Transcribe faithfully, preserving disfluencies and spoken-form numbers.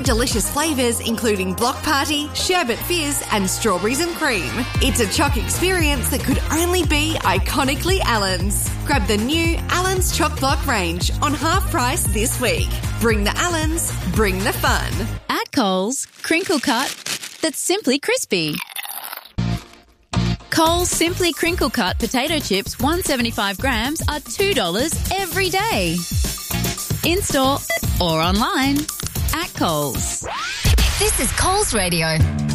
Delicious flavours including Block Party, Sherbet Fizz and Strawberries and Cream. It's a choc experience that could only be iconically Allen's. Grab the new Allen's Choc Block range on half price this week. Bring the Allen's, bring the fun. At Coles, crinkle cut that's simply crispy. Coles Simply Crinkle Cut potato chips, one hundred seventy-five grams, are two dollars every day. In-store or online at Coles. This is Coles Radio.